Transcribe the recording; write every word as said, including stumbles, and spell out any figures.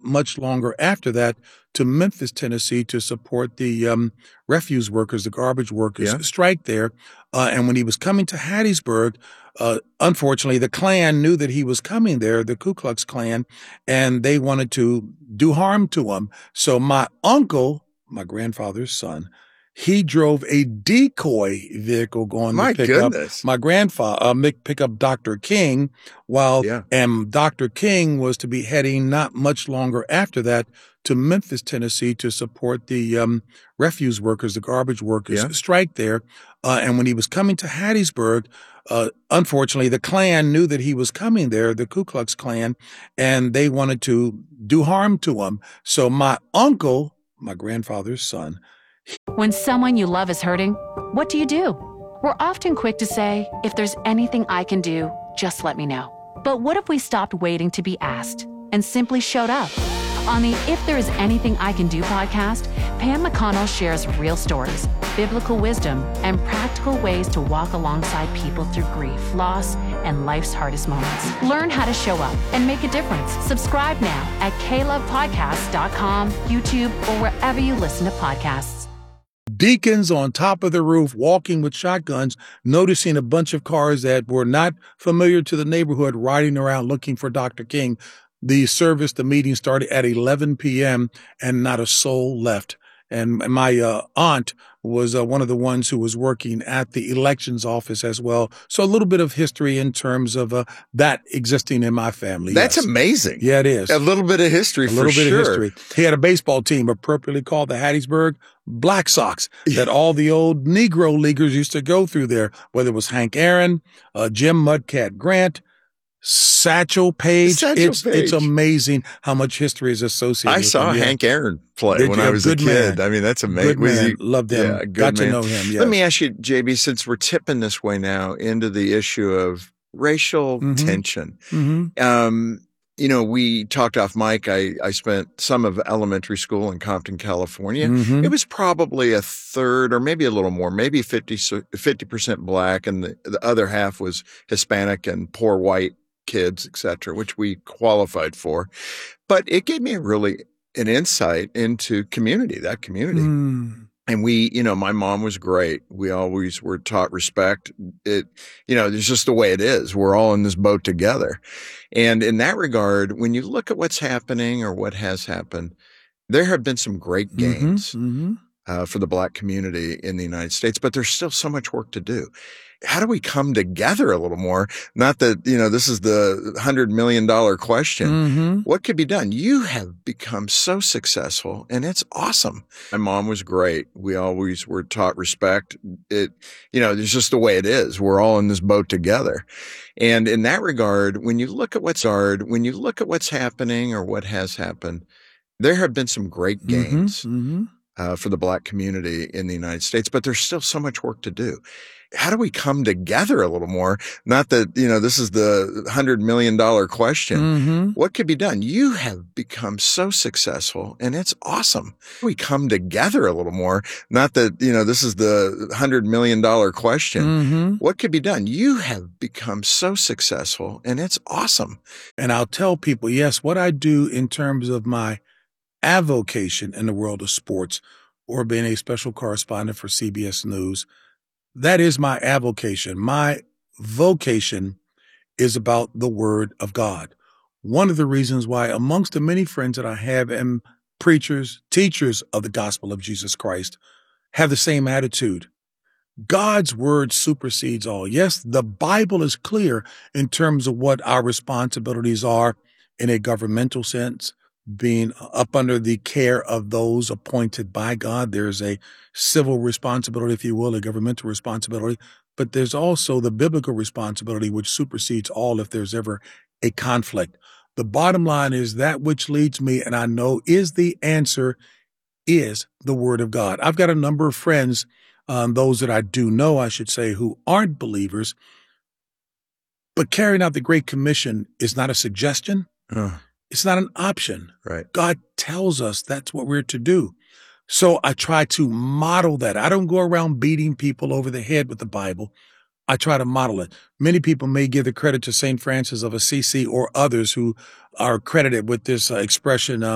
much longer after that to Memphis, Tennessee, to support the um, refuse workers, the garbage workers Yeah. strike there. Uh, and when he was coming to Hattiesburg, uh, unfortunately, the Klan knew that he was coming there, the Ku Klux Klan, and they wanted to do harm to him. So my uncle, my grandfather's son, he drove a decoy vehicle going My to pick goodness. up my grandfather, uh, make- pick up Doctor King, while Yeah. and Doctor King was to be heading not much longer after that to Memphis, Tennessee, to support the um, refuse workers, the garbage workers Yeah. strike there. Uh, and when he was coming to Hattiesburg, uh, unfortunately, the Klan knew that he was coming there, the Ku Klux Klan, and they wanted to do harm to him. So my uncle, my grandfather's son, When someone you love is hurting, what do you do? We're often quick to say, if there's anything I can do, just let me know. But what if we stopped waiting to be asked and simply showed up? On the If There Is Anything I Can Do podcast, Pam McConnell shares real stories, biblical wisdom, and practical ways to walk alongside people through grief, loss, and life's hardest moments. Learn how to show up and make a difference. Subscribe now at k love podcast dot com, YouTube, or wherever you listen to podcasts. Deacons on top of the roof walking with shotguns, noticing a bunch of cars that were not familiar to the neighborhood riding around looking for Doctor King. The service, the meeting started at eleven p.m. and not a soul left. And my uh, aunt was uh, one of the ones who was working at the elections office as well. So a little bit of history in terms of uh, that existing in my family. That's yes. amazing. Yeah, it is. A little bit of history A for little bit sure. of history. He had a baseball team appropriately called the Hattiesburg Black Sox that all the old Negro leaguers used to go through there, whether it was Hank Aaron, uh, Jim Mudcat Grant, Satchel Paige. Satchel it's Paige. it's amazing how much history is associated I with saw him. Yeah. Hank Aaron play Did when you? I was Good a kid. man. I mean, that's amazing. Good Was man. he- Loved him. Yeah, good Got to man. know him. Yes. Let me ask you, J B, since we're tipping this way now into the issue of racial Mhm. tension, Mhm. um, you know, we talked off mic. I, I spent some of elementary school in Compton, California. Mhm. It was probably a third or maybe a little more, maybe fifty, fifty percent black, and the, the other half was Hispanic and poor white kids, et cetera, which we qualified for. But it gave me a really an insight into community, that community. Mm. And we, you know, my mom was great. We always were taught respect. It, you know, it's just the way it is. We're all in this boat together. And in that regard, when you look at what's happening or what has happened, there have been some great gains Mhm. Mhm. uh, for the Black community in the United States, but there's still so much work to do. How do we come together a little more? Not that, you know, this is the hundred million dollar question. Mhm. What could be done? You have become so successful and it's awesome. My mom was great. We always were taught respect. It, you know, it's just the way it is. We're all in this boat together. And in that regard, when you look at what's hard, when you look at what's happening or what has happened, there have been some great gains Mhm. uh, for the Black community in the United States, but there's still so much work to do. How do we come together a little more? Not that, you know, this is the hundred million dollar question. Mhm. What could be done? You have become so successful and it's awesome. We come together a little more. Not that, you know, this is the hundred million dollar question. Mhm. What could be done? You have become so successful and it's awesome. And I'll tell people, yes, what I do in terms of my avocation in the world of sports or being a special correspondent for C B S News, that is my avocation. My vocation is about the Word of God. One of the reasons why, amongst the many friends that I have, am preachers, teachers of the gospel of Jesus Christ, have the same attitude. God's word supersedes all. Yes, the Bible is clear in terms of what our responsibilities are in a governmental sense, being up under the care of those appointed by God. There's a civil responsibility, if you will, a governmental responsibility, but there's also the biblical responsibility, which supersedes all if there's ever a conflict. The bottom line is that which leads me, and I know is the answer, is the Word of God. I've got a number of friends, um, those that I do know, I should say, who aren't believers, but carrying out the Great Commission is not a suggestion. Oh, It's not an option. right. God tells us that's what we're to do. So I try to model that. I don't go around beating people over the head with the Bible. I try to model it. Many people may give the credit to Saint Francis of Assisi or others who are credited with this uh, expression, uh,